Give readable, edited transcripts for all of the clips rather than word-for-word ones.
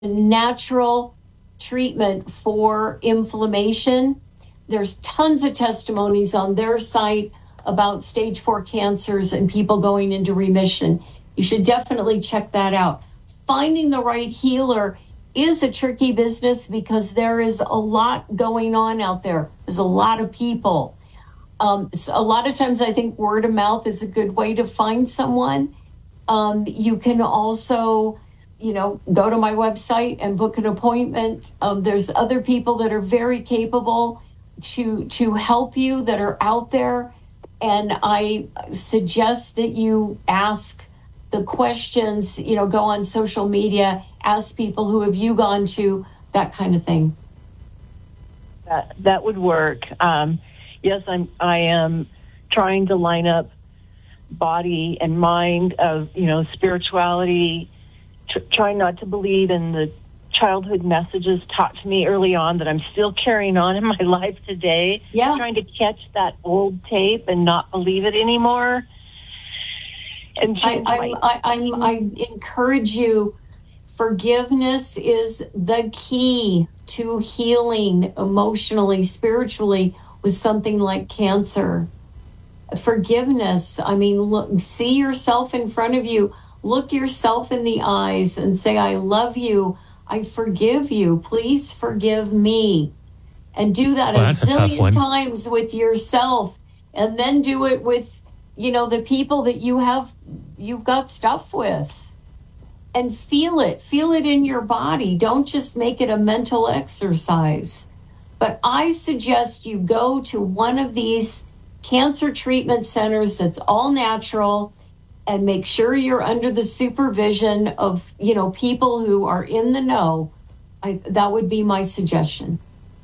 natural treatment for inflammation. There's tons of testimonies on their site about stage 4 cancers and people going into remission. You should definitely check that out. Finding the right healer is a tricky business because there is a lot going on out there. There's a lot of people. So a lot of times I think word of mouth is a good way to find someone. You can also, go to my website and book an appointment. There's other people that are very capable to help you that are out there. And I suggest that you ask the questions, go on social media, ask people who have you gone to, that kind of thing. That would work. Yes, I am trying to line up body and mind of, spirituality, trying not to believe in the childhood messages taught to me early on that I'm still carrying on in my life today. Yeah. Trying to catch that old tape and not believe it anymore. And I encourage you. Forgiveness is the key to healing emotionally, spiritually with something like cancer. Forgiveness. Look, see yourself in front of you. Look yourself in the eyes and say, I love you. I forgive you. Please forgive me. And do that a zillion times with yourself. And then do it with, the people that you've got stuff with. And feel it in your body. Don't just make it a mental exercise. But I suggest you go to one of these cancer treatment centers that's all natural and make sure you're under the supervision of, people who are in the know. That would be my suggestion.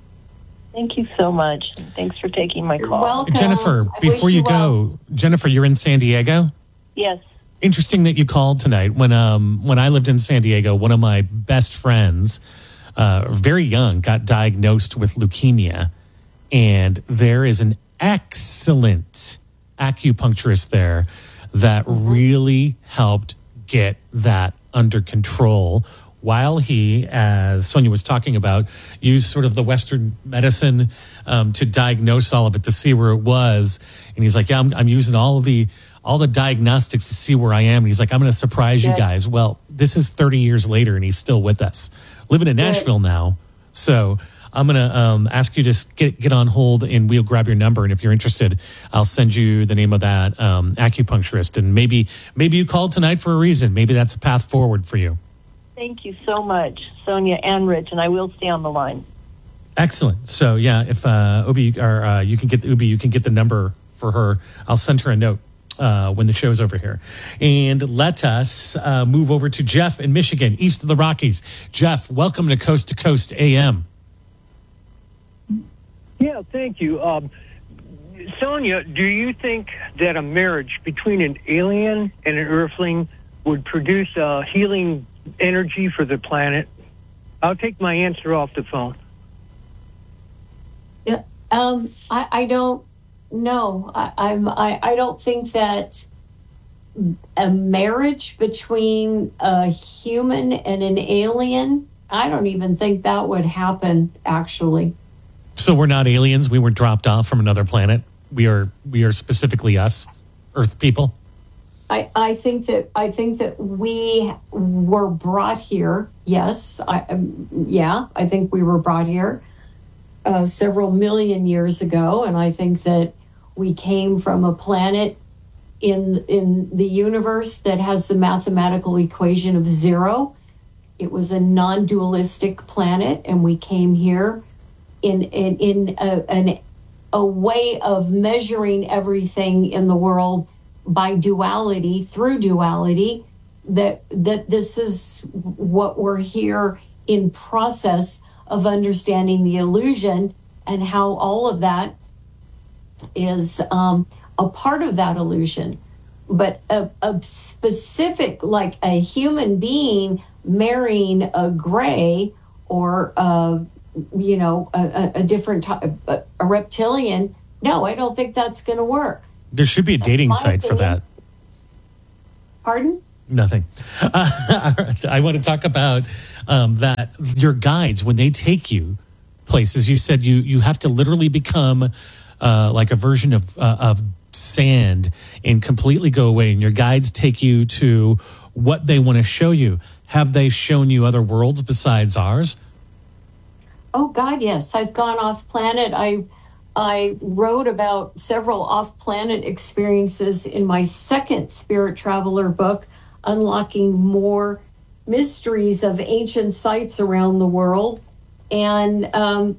Thank you so much. Thanks for taking my call. Welcome. Jennifer, before you go, Jennifer, you're in San Diego? Yes. Interesting that you called tonight. When I lived in San Diego, one of my best friends, very young, got diagnosed with leukemia. And there is an excellent acupuncturist there that really helped get that under control while he, as Sonia was talking about, used sort of the Western medicine to diagnose all of it to see where it was. And he's like, yeah, I'm using all the diagnostics to see where I am. And he's like, I'm going to surprise you guys. Well, this is 30 years later and he's still with us. Living in Nashville now. So I'm going to ask you to get on hold and we'll grab your number. And if you're interested, I'll send you the name of that acupuncturist. And maybe you called tonight for a reason. Maybe that's a path forward for you. Thank you so much, Sonia and Rich, and I will stay on the line. Excellent. So yeah, if Ubi or you can get the number for her. I'll send her a note when the show's over here. And let us move over to Jeff in Michigan, east of the Rockies. Jeff, welcome to Coast AM. Yeah, thank you. Sonia, do you think that a marriage between an alien and an earthling would produce a healing energy for the planet? I'll take my answer off the phone. Yeah, I don't know. I don't think that a marriage between a human and an alien, I don't even think that would happen, actually. So we're not aliens. We were dropped off from another planet. We are specifically us, Earth people. I think that we were brought here. Yes, I think we were brought here several million years ago, and I think that we came from a planet in the universe that has the mathematical equation of 0. It was a non-dualistic planet, and we came here in a way of measuring everything in the world by duality, through duality, that this is what we're here in process of understanding the illusion and how all of that is a part of that illusion. But a specific, like a human being marrying a gray or a different type, a reptilian, no, I don't think that's going to work. There should be a dating site for that. Pardon? Nothing. I want to talk about that your guides, when they take you places, you said you have to literally become like a version of sand and completely go away. And your guides take you to what they want to show you. Have they shown you other worlds besides ours? Oh God, yes. I've gone off planet. I wrote about several off planet experiences in my second Spirit Traveler book, Unlocking More Mysteries of Ancient Sites Around the World. And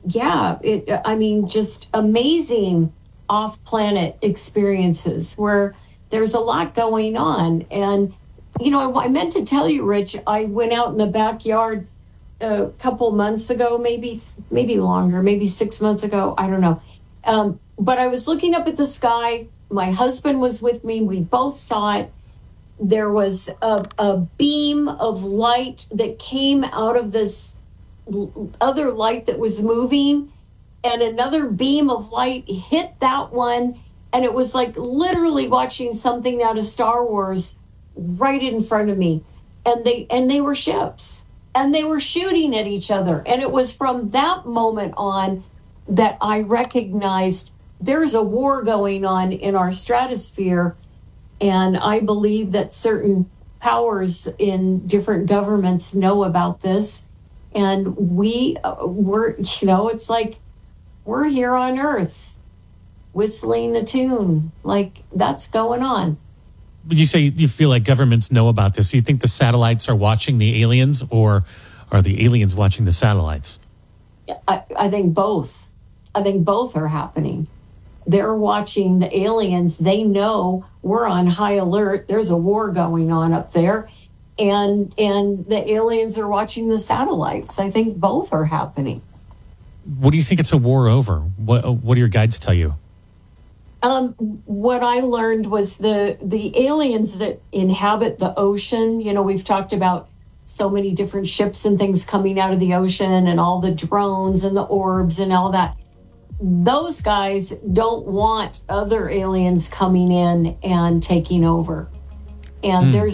just amazing off planet experiences where there's a lot going on. And, I meant to tell you, Rich, I went out in the backyard a couple months ago, maybe longer, maybe 6 months ago. I don't know. But I was looking up at the sky. My husband was with me. We both saw it. There was a beam of light that came out of this other light that was moving, and another beam of light hit that one. And it was like literally watching something out of Star Wars right in front of me. And they were ships, and they were shooting at each other. And it was from that moment on that I recognized there's a war going on in our stratosphere. And I believe that certain powers in different governments know about this. And we're it's like we're here on Earth whistling a tune. Like, that's going on. Would you say you feel like governments know about this? Do you think the satellites are watching the aliens, or are the aliens watching the satellites? I think both. I think both are happening. They're watching the aliens. They know we're on high alert. There's a war going on up there. And the aliens are watching the satellites. I think both are happening. What do you think it's a war over? What do your guides tell you? What I learned was the aliens that inhabit the ocean. We've talked about so many different ships and things coming out of the ocean, and all the drones and the orbs and all that. Those guys don't want other aliens coming in and taking over. And they're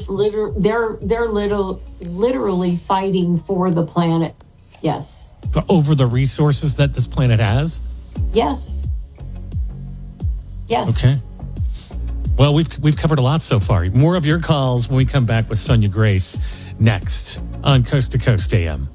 literally fighting for the planet. Yes. Over the resources that this planet has? Yes. Yes. Okay. Well, we've covered a lot so far. More of your calls when we come back with Sonia Grace next on Coast to Coast AM.